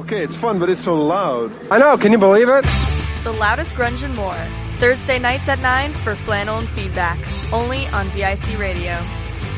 Okay, it's fun, but it's so loud. I know, can you believe it? The loudest grunge and more. Thursday nights at 9 for Flannel and Feedback. Only on VIC Radio.